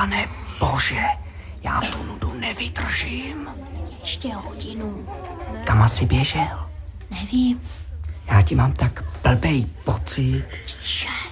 Pane Bože, já tu nudu nevydržím. Ještě hodinu. Kam asi běžel? Nevím. Já ti mám tak blbej pocit. Tiše.